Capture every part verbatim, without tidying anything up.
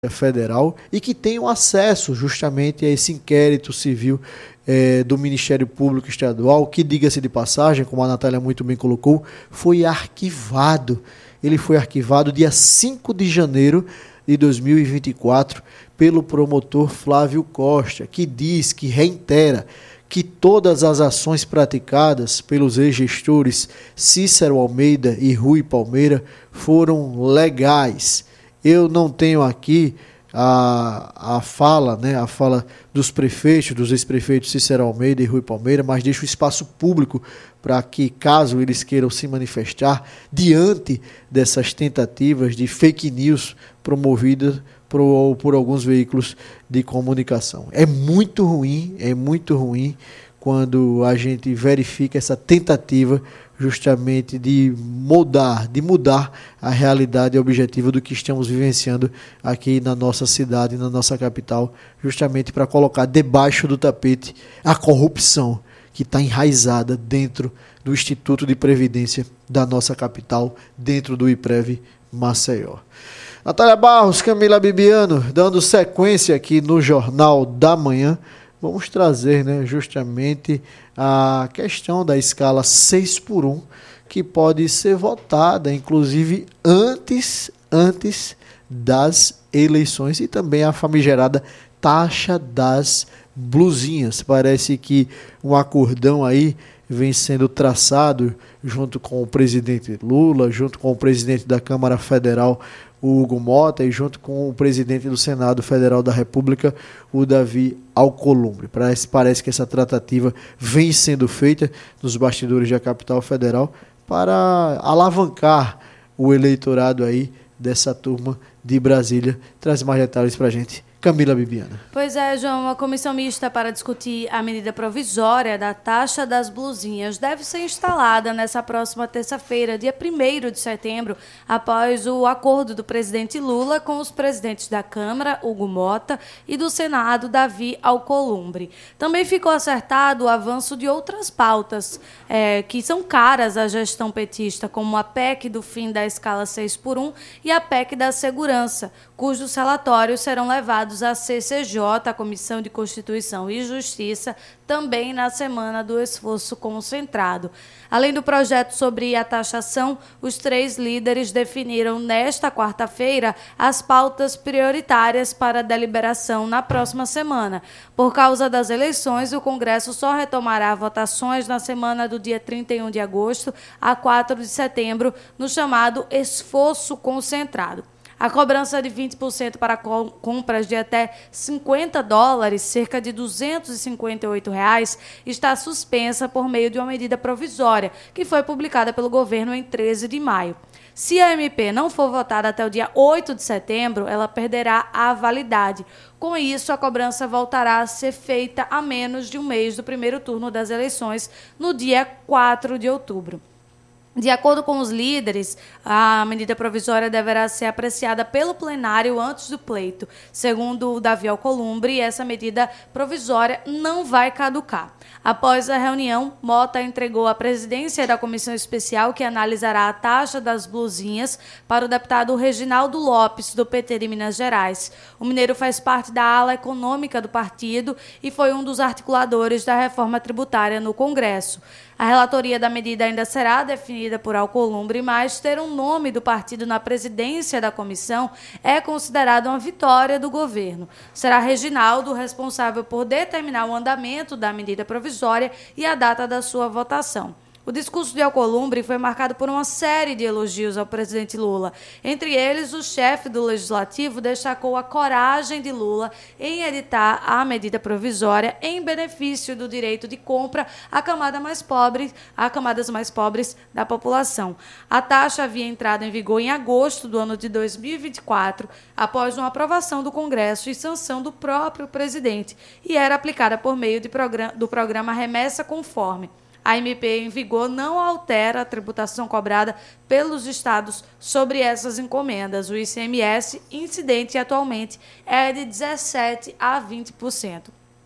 Federal e que tenham acesso justamente a esse inquérito civil eh, do Ministério Público Estadual, que, diga-se de passagem, como a Natália muito bem colocou, foi arquivado. Ele foi arquivado dia cinco de janeiro de dois mil e vinte e quatro pelo promotor Flávio Costa, que diz, que reitera que todas as ações praticadas pelos ex-gestores Cícero Almeida e Rui Palmeira foram legais. Eu não tenho aqui a, a fala, né, a fala dos prefeitos, dos ex-prefeitos Cícero Almeida e Rui Palmeira, mas deixo espaço público para que, caso eles queiram se manifestar diante dessas tentativas de fake news promovidas por, por alguns veículos de comunicação. É muito ruim, é muito ruim quando a gente verifica essa tentativa justamente de mudar, de mudar a realidade objetiva do que estamos vivenciando aqui na nossa cidade, na nossa capital, justamente para colocar debaixo do tapete a corrupção que está enraizada dentro do Instituto de Previdência da nossa capital, dentro do IPREV Maceió. Natália Barros, Camila Bibiano, dando sequência aqui no Jornal da Manhã, vamos trazer, né, justamente a questão da escala seis por um, que pode ser votada, inclusive, antes, antes das eleições, e também a famigerada taxa das blusinhas. Parece que um acordão aí vem sendo traçado junto com o presidente Lula, junto com o presidente da Câmara Federal, o Hugo Mota, e junto com o presidente do Senado Federal da República, o Davi Alcolumbre. Parece, parece que essa tratativa vem sendo feita nos bastidores da capital federal para alavancar o eleitorado aí dessa turma de Brasília. Traz mais detalhes para a gente, Camila Bibiana. Pois é, João, a comissão mista para discutir a medida provisória da taxa das blusinhas deve ser instalada nessa próxima terça-feira, dia primeiro de setembro, após o acordo do presidente Lula com os presidentes da Câmara, Hugo Mota, e do Senado, Davi Alcolumbre. Também ficou acertado o avanço de outras pautas é, que são caras à gestão petista, como a P E C do fim da escala seis por um e a P E C da segurança, cujos relatórios serão levados à C C J, a Comissão de Constituição e Justiça, também na Semana do Esforço Concentrado. Além do projeto sobre a taxação, os três líderes definiram nesta quarta-feira as pautas prioritárias para a deliberação na próxima semana. Por causa das eleições, o Congresso só retomará votações na semana do dia trinta e um de agosto a quatro de setembro, no chamado Esforço Concentrado. A cobrança de vinte por cento para compras de até cinquenta dólares, cerca de duzentos e cinquenta e oito reais, está suspensa por meio de uma medida provisória, que foi publicada pelo governo em treze de maio. Se a M P não for votada até o dia oito de setembro, ela perderá a validade. Com isso, a cobrança voltará a ser feita a menos de um mês do primeiro turno das eleições, no dia quatro de outubro. De acordo com os líderes, a medida provisória deverá ser apreciada pelo plenário antes do pleito. Segundo o Davi Alcolumbre, essa medida provisória não vai caducar. Após a reunião, Mota entregou a presidência da comissão especial que analisará a taxa das blusinhas para o deputado Reginaldo Lopes, do P T de Minas Gerais. O mineiro faz parte da ala econômica do partido e foi um dos articuladores da reforma tributária no Congresso. A relatoria da medida ainda será definida por Alcolumbre, mas ter um nome do partido na presidência da comissão é considerado uma vitória do governo. Será Reginaldo responsável por determinar o andamento da medida provisória e a data da sua votação. O discurso de Alcolumbre foi marcado por uma série de elogios ao presidente Lula. Entre eles, o chefe do Legislativo destacou a coragem de Lula em editar a medida provisória em benefício do direito de compra à camada mais pobre, a camadas mais pobres da população. A taxa havia entrado em vigor em agosto do ano de dois mil e vinte e quatro, após uma aprovação do Congresso e sanção do próprio presidente, e era aplicada por meio de programa, do programa Remessa Conforme. A M P em vigor não altera a tributação cobrada pelos estados sobre essas encomendas. O I C M S incidente atualmente é de dezessete a vinte por cento.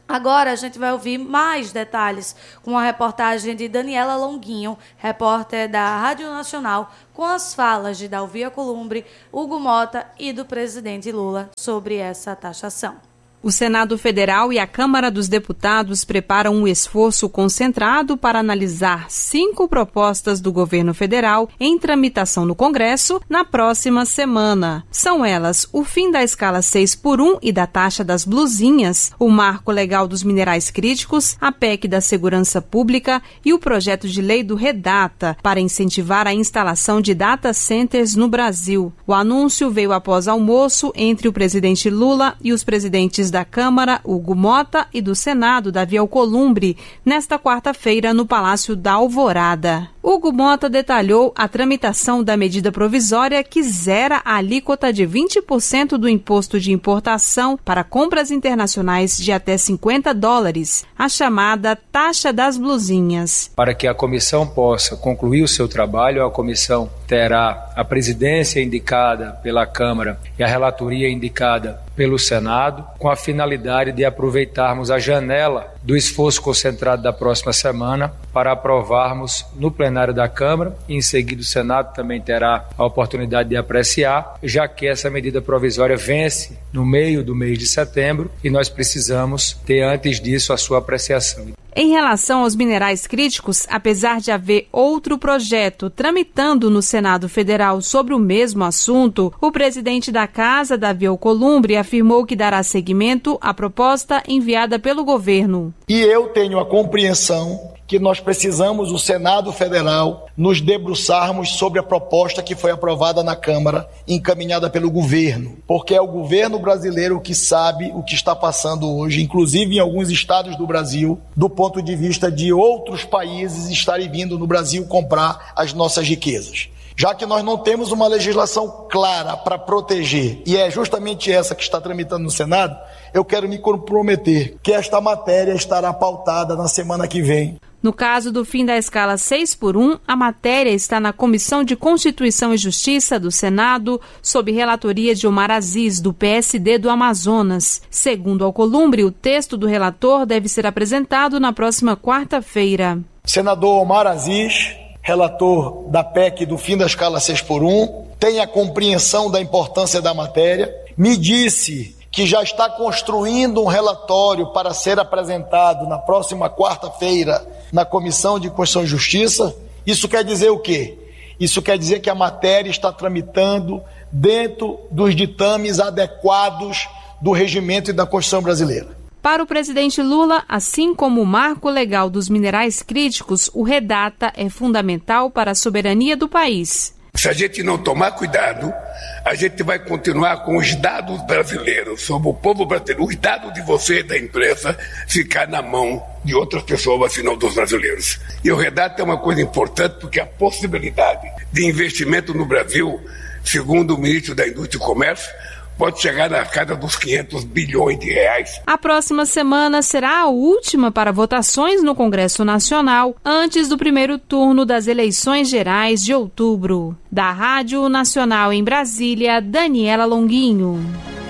Agora a gente vai ouvir mais detalhes com a reportagem de Daniela Longuinho, repórter da Rádio Nacional, com as falas de Davi Alcolumbre, Hugo Mota e do presidente Lula sobre essa taxação. O Senado Federal e a Câmara dos Deputados preparam um esforço concentrado para analisar cinco propostas do governo federal em tramitação no Congresso na próxima semana. São elas o fim da escala seis por um e da taxa das blusinhas, o marco legal dos minerais críticos, a P E C da Segurança Pública e o projeto de lei do Redata para incentivar a instalação de data centers no Brasil. O anúncio veio após almoço entre o presidente Lula e os presidentes da Câmara, Hugo Mota, e do Senado, Davi Alcolumbre, nesta quarta-feira no Palácio da Alvorada. Hugo Mota detalhou a tramitação da medida provisória que zera a alíquota de vinte por cento do imposto de importação para compras internacionais de até cinquenta dólares, a chamada taxa das blusinhas. Para que a comissão possa concluir o seu trabalho, a comissão terá a presidência indicada pela Câmara e a relatoria indicada pelo Senado, com a finalidade de aproveitarmos a janela do esforço concentrado da próxima semana para aprovarmos no plenário da Câmara e em seguida o Senado também terá a oportunidade de apreciar, já que essa medida provisória vence no meio do mês de setembro e nós precisamos ter antes disso a sua apreciação. Em relação aos minerais críticos, apesar de haver outro projeto tramitando no Senado Federal sobre o mesmo assunto, o presidente da Casa, Davi Alcolumbre, afirmou que dará seguimento à proposta enviada pelo governo. E eu tenho a compreensão que nós precisamos, o Senado Federal, nos debruçarmos sobre a proposta que foi aprovada na Câmara, encaminhada pelo governo, porque é o governo brasileiro que sabe o que está passando hoje, inclusive em alguns estados do Brasil, do ponto de vista de outros países estarem vindo no Brasil comprar as nossas riquezas. Já que nós não temos uma legislação clara para proteger, e é justamente essa que está tramitando no Senado, eu quero me comprometer que esta matéria estará pautada na semana que vem. No caso do fim da escala seis por um, a matéria está na Comissão de Constituição e Justiça do Senado, sob relatoria de Omar Aziz, do P S D do Amazonas. Segundo Alcolumbre, o texto do relator deve ser apresentado na próxima quarta-feira. Senador Omar Aziz, relator da P E C do fim da escala seis por um, tem a compreensão da importância da matéria, me disse que já está construindo um relatório para ser apresentado na próxima quarta-feira na Comissão de Constituição e Justiça. Isso quer dizer o quê? Isso quer dizer que a matéria está tramitando dentro dos ditames adequados do regimento e da Constituição brasileira. Para o presidente Lula, assim como o marco legal dos minerais críticos, o Redata é fundamental para a soberania do país. Se a gente não tomar cuidado, a gente vai continuar com os dados brasileiros sobre o povo brasileiro, os dados de você e da imprensa ficar na mão de outras pessoas, afinal dos brasileiros. E o Redata é uma coisa importante porque a possibilidade de investimento no Brasil, segundo o ministro da Indústria e Comércio, pode chegar na casa dos quinhentos bilhões de reais. A próxima semana será a última para votações no Congresso Nacional, antes do primeiro turno das eleições gerais de outubro. Da Rádio Nacional em Brasília, Daniela Longuinho.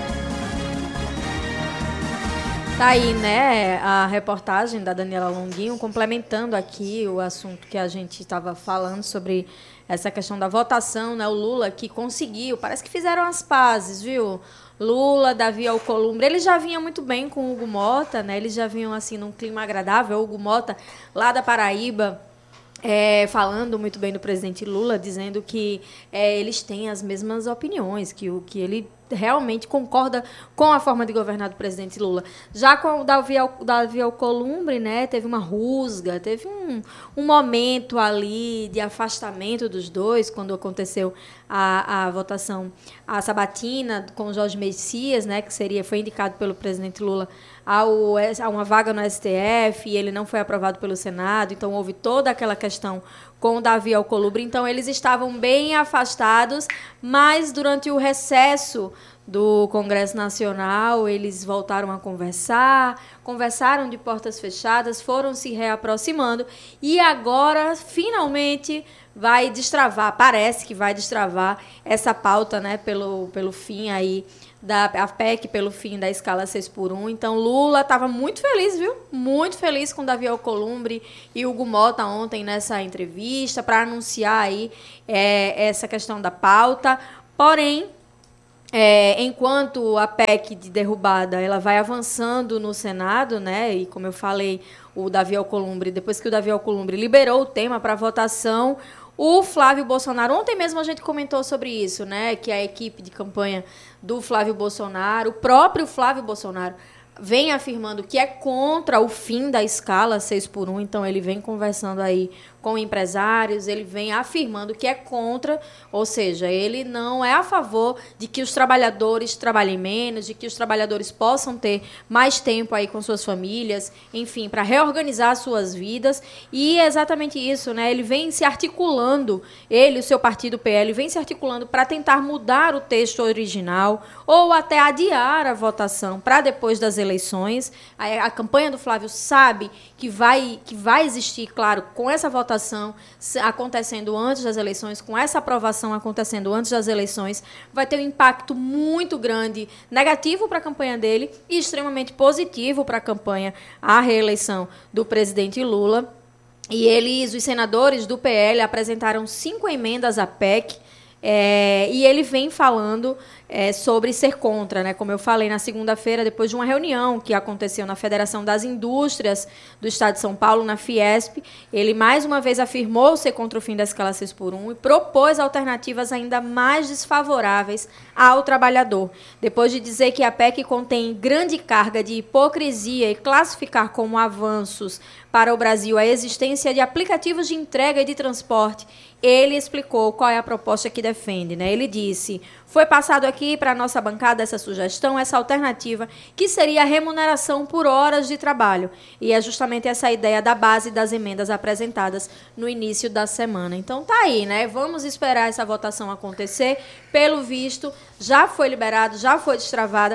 Tá aí, né, a reportagem da Daniela Longuinho, complementando aqui o assunto que a gente estava falando sobre essa questão da votação, né? O Lula que conseguiu, parece que fizeram as pazes, viu? Lula, Davi Alcolumbre, eles já vinham muito bem com o Hugo Mota, né? Eles já vinham assim num clima agradável. O Hugo Mota, lá da Paraíba, é, falando muito bem do presidente Lula, dizendo que é, eles têm as mesmas opiniões, que o que ele realmente concorda com a forma de governar do presidente Lula. Já com o Davi, Al, Davi Alcolumbre, né, teve uma rusga, teve um, um momento ali de afastamento dos dois, quando aconteceu a, a votação, a sabatina com Jorge Messias, né, que seria, foi indicado pelo presidente Lula ao, a uma vaga no S T F, e ele não foi aprovado pelo Senado, então houve toda aquela questão com o Davi Alcolumbre. Então, eles estavam bem afastados, mas durante o recesso do Congresso Nacional, eles voltaram a conversar, conversaram de portas fechadas, foram se reaproximando e agora, finalmente, vai destravar, parece que vai destravar essa pauta, né, pelo, pelo fim aí da a P E C pelo fim da escala seis por um. Então, Lula estava muito feliz, viu? Muito feliz com Davi Alcolumbre e Hugo Mota ontem nessa entrevista para anunciar aí é, essa questão da pauta. Porém, é, enquanto a P E C de derrubada ela vai avançando no Senado, né? E como eu falei, o Davi Alcolumbre, depois que o Davi Alcolumbre liberou o tema para votação, o Flávio Bolsonaro, ontem mesmo a gente comentou sobre isso, né? Que a equipe de campanha do Flávio Bolsonaro, o próprio Flávio Bolsonaro, vem afirmando que é contra o fim da escala seis por um, então ele vem conversando aí com empresários, ele vem afirmando que é contra, ou seja, ele não é a favor de que os trabalhadores trabalhem menos, de que os trabalhadores possam ter mais tempo aí com suas famílias, enfim, para reorganizar suas vidas, e é exatamente isso, né? Ele vem se articulando, ele e o seu partido P L, vem se articulando para tentar mudar o texto original, ou até adiar a votação para depois das eleições. A, a campanha do Flávio sabe que vai, que vai existir, claro, com essa votação acontecendo antes das eleições, com essa aprovação acontecendo antes das eleições, vai ter um impacto muito grande, negativo para a campanha dele e extremamente positivo para a campanha, à reeleição do presidente Lula. E eles, os senadores do P L, apresentaram cinco emendas à P E C, É, e ele vem falando é, sobre ser contra, né? Como eu falei na segunda-feira, depois de uma reunião que aconteceu na Federação das Indústrias do Estado de São Paulo, na Fiesp, ele mais uma vez afirmou ser contra o fim da escala seis por um e propôs alternativas ainda mais desfavoráveis ao trabalhador. Depois de dizer que a P E C contém grande carga de hipocrisia e classificar como avanços para o Brasil a existência de aplicativos de entrega e de transporte, ele explicou qual é a proposta que defende, né? Ele disse: foi passado aqui para a nossa bancada essa sugestão, essa alternativa, que seria a remuneração por horas de trabalho. E é justamente essa a ideia da base das emendas apresentadas no início da semana. Então tá aí, né? Vamos esperar essa votação acontecer. Pelo visto, já foi liberado, já foi destravada.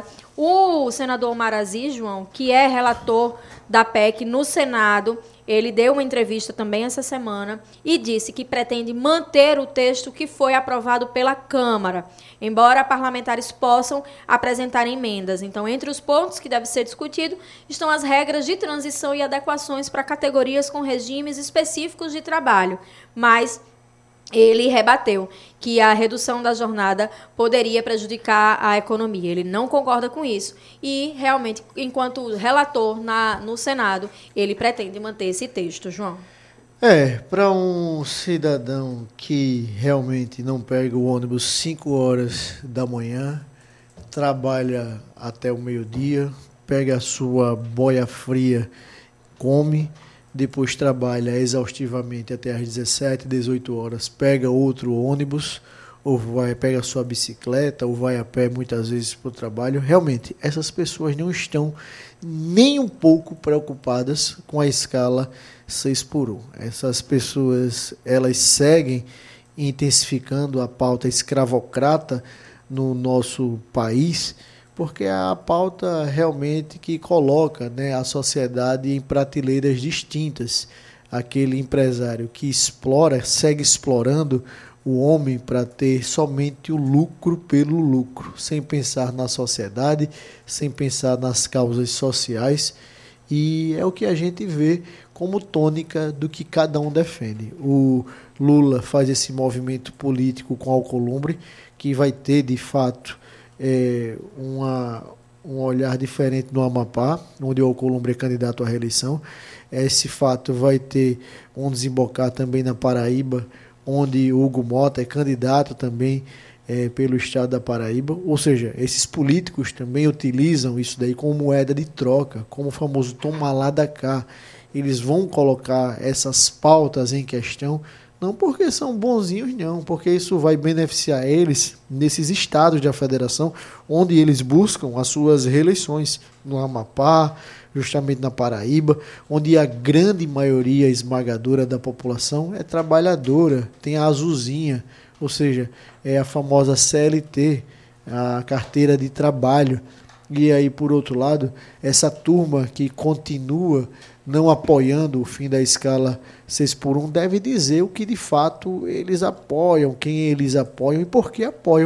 O senador Omar Aziz, João, que é relator da P E C no Senado, ele deu uma entrevista também essa semana e disse que pretende manter o texto que foi aprovado pela Câmara, embora parlamentares possam apresentar emendas. Então, entre os pontos que deve ser discutido estão as regras de transição e adequações para categorias com regimes específicos de trabalho, mas ele rebateu que a redução da jornada poderia prejudicar a economia. Ele não concorda com isso e, realmente, enquanto relator na, no Senado, ele pretende manter esse texto, João. É, para um cidadão que realmente não pega o ônibus cinco horas da manhã, trabalha até o meio-dia, pega a sua boia fria, come, depois trabalha exaustivamente até às dezessete, dezoito horas, pega outro ônibus, ou vai, pega a sua bicicleta, ou vai a pé muitas vezes para o trabalho. Realmente, essas pessoas não estão nem um pouco preocupadas com a escala seis por um. Essas pessoas, elas seguem intensificando a pauta escravocrata no nosso país, porque é a pauta realmente que coloca, né, a sociedade em prateleiras distintas. Aquele empresário que explora, segue explorando o homem para ter somente o lucro pelo lucro, sem pensar na sociedade, sem pensar nas causas sociais, e é o que a gente vê como tônica do que cada um defende. O Lula faz esse movimento político com Alcolumbre, que vai ter, de fato, É, uma, um olhar diferente no Amapá, onde o Alcolumbre é candidato à reeleição. Esse fato vai ter um desembocar também na Paraíba, onde o Hugo Mota é candidato também é, pelo estado da Paraíba. Ou seja, esses políticos também utilizam isso daí como moeda de troca, como o famoso toma lá da cá. Eles vão colocar essas pautas em questão, não porque são bonzinhos, não, porque isso vai beneficiar eles nesses estados da federação, onde eles buscam as suas reeleições, no Amapá, justamente na Paraíba, onde a grande maioria esmagadora da população é trabalhadora, tem a azulzinha, ou seja, é a famosa C L T, a carteira de trabalho. E aí, por outro lado, essa turma que continua não apoiando o fim da escala seis por um deve dizer o que de fato eles apoiam, quem eles apoiam e por que apoiam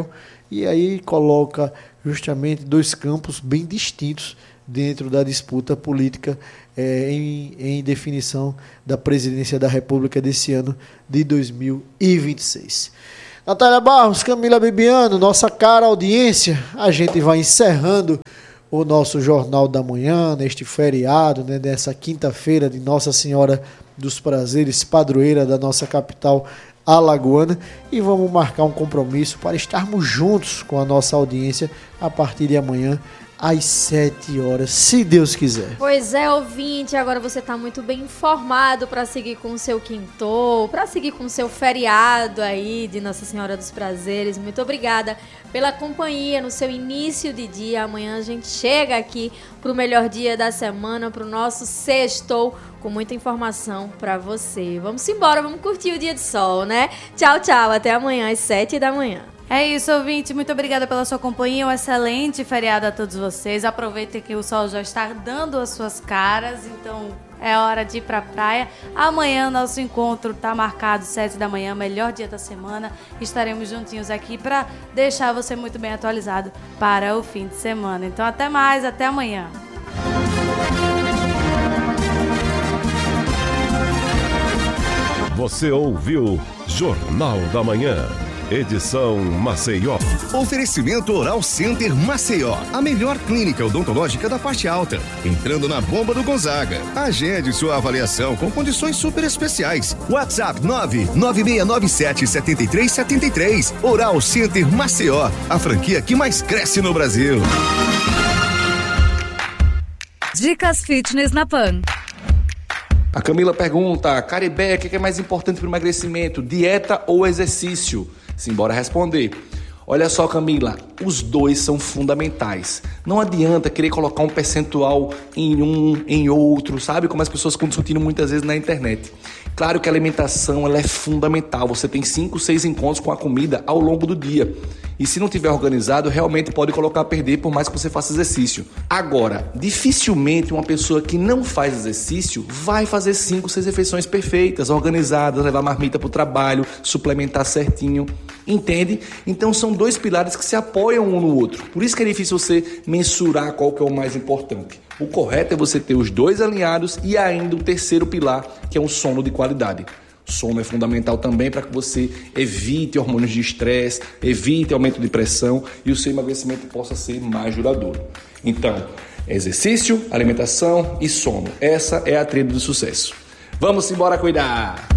e aí coloca justamente dois campos bem distintos dentro da disputa política é, em, em definição da presidência da República desse ano de dois mil e vinte e seis. Natália Barros, Camila Bibiano, nossa cara audiência, a gente vai encerrando o nosso Jornal da Manhã, neste feriado, né, nessa quinta-feira de Nossa Senhora dos Prazeres, padroeira da nossa capital alagoana, e vamos marcar um compromisso para estarmos juntos com a nossa audiência a partir de amanhã, às sete horas, se Deus quiser. Pois é, ouvinte, agora você está muito bem informado para seguir com o seu quintou, para seguir com o seu feriado aí de Nossa Senhora dos Prazeres. Muito obrigada pela companhia no seu início de dia. Amanhã a gente chega aqui para o melhor dia da semana, para o nosso sextou, com muita informação para você. Vamos embora, vamos curtir o dia de sol, né? Tchau, tchau, até amanhã às sete da manhã. É isso, ouvinte. Muito obrigada pela sua companhia. Um excelente feriado a todos vocês. Aproveitem que o sol já está dando as suas caras, então é hora de ir pra praia. Amanhã nosso encontro está marcado, sete da manhã, melhor dia da semana. Estaremos juntinhos aqui para deixar você muito bem atualizado para o fim de semana. Então até mais, até amanhã. Você ouviu Jornal da Manhã. Edição Maceió. Oferecimento Oral Center Maceió. A melhor clínica odontológica da parte alta. Entrando na bomba do Gonzaga. Agende sua avaliação com condições super especiais. WhatsApp nove nove seis nove sete sete três sete três. Oral Center Maceió. A franquia que mais cresce no Brasil. Dicas Fitness na Pan. A Camila pergunta, Caribé, o que é mais importante para o emagrecimento, dieta ou exercício? Simbora responder. Olha só, Camila, os dois são fundamentais. Não adianta querer colocar um percentual em um, em outro, sabe? Como as pessoas ficam discutindo muitas vezes na internet. Claro que a alimentação ela é fundamental. Você tem cinco, seis encontros com a comida ao longo do dia. E se não tiver organizado, realmente pode colocar a perder por mais que você faça exercício. Agora, dificilmente uma pessoa que não faz exercício vai fazer cinco, seis refeições perfeitas, organizadas, levar marmita para o trabalho, suplementar certinho. Entende? Então são dois pilares que se apoiam um no outro. Por isso que é difícil você mensurar qual que é o mais importante. O correto é você ter os dois alinhados e ainda o terceiro pilar, que é um sono de qualidade. Sono é fundamental também para que você evite hormônios de estresse, evite aumento de pressão e o seu emagrecimento possa ser mais duradouro. Então, exercício, alimentação e sono. Essa é a tríade do sucesso. Vamos embora cuidar!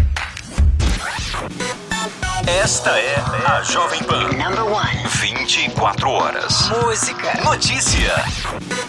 Esta é a Jovem Pan. vinte e quatro horas. Música. Notícia.